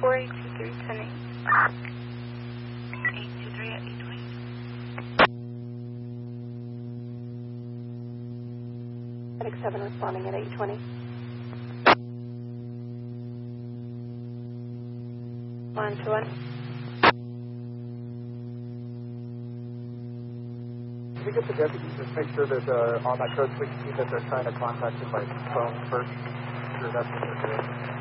823 10 823 at 820. Medic 7 responding at 820. Line to one. Can we get the deputies just make sure that on that code 16 that they're trying to contact him by phone first? Sure, that's what they're doing.